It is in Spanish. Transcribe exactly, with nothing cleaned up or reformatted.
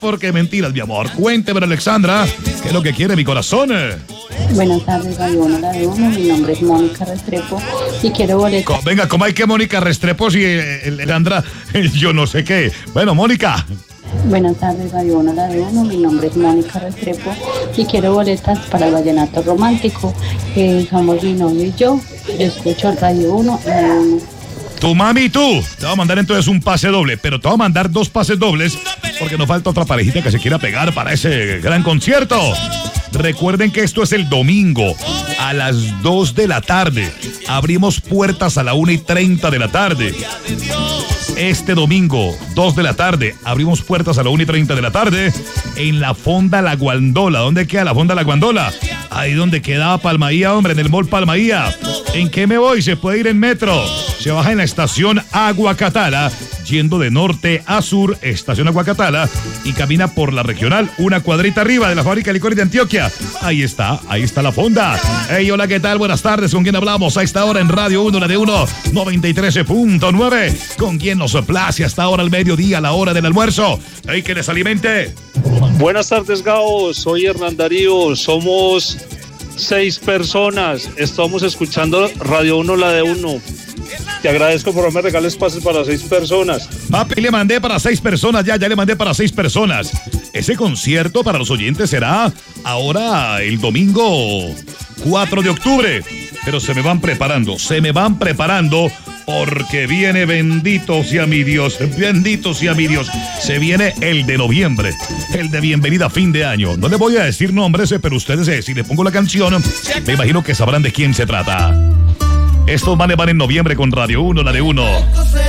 Porque mentiras, mi amor. Cuénteme, Alexandra, ¿qué es lo que quiere mi corazón? Buenas tardes, Radio Uno, la de Uno. Mi nombre es Mónica Restrepo y quiero boletas. Co- Venga, ¿cómo hay que Mónica Restrepo si eh, Alexandra, eh, yo no sé qué? Bueno, Mónica. Buenas tardes, Radio Uno, la de Uno. Mi nombre es Mónica Restrepo y quiero boletas para el vallenato romántico. Eh, somos mi novio y yo. Yo escucho el Radio Uno, la de Uno. Tu mami y tú. Te voy a mandar entonces un pase doble, pero te voy a mandar dos pases dobles porque nos falta otra parejita que se quiera pegar para ese gran concierto. Recuerden que esto es el domingo a las dos de la tarde. Abrimos puertas a la una y treinta de la tarde. Este domingo, dos de la tarde, abrimos puertas a la una y treinta de la tarde en la Fonda La Guandola. ¿Dónde queda la Fonda La Guandola? Ahí donde quedaba Palmaía, hombre, en el Mall Palmaía. ¿En qué me voy? Se puede ir en metro. Se baja en la estación Aguacatala, yendo de norte a sur, estación Aguacatala, y camina por la regional, una cuadrita arriba de la fábrica de licores de Antioquia. Ahí está, ahí está la Fonda. Hey, hola, ¿qué tal? Buenas tardes. ¿Con quién hablamos a esta hora en Radio Uno, la de Uno, noventa y tres punto nueve? ¿Con quién nos place hasta ahora al mediodía, a la hora del almuerzo? Hey, que les alimente. Buenas tardes, Gao. Soy Hernán Darío. Somos seis personas. Estamos escuchando Radio Uno, la de Uno. Te agradezco por me regales pases para seis personas. Papi, le mandé para seis personas, ya, ya le mandé para seis personas. Ese concierto para los oyentes será ahora el domingo cuatro de octubre. Pero se me van preparando, se me van preparando porque viene, bendito sea mi Dios, bendito sea mi Dios. Se viene el de noviembre, el de bienvenida a fin de año. No le voy a decir nombres, pero ustedes, eh, si les pongo la canción, me imagino que sabrán de quién se trata. Estos manes van en noviembre con Radio Uno, la de Uno.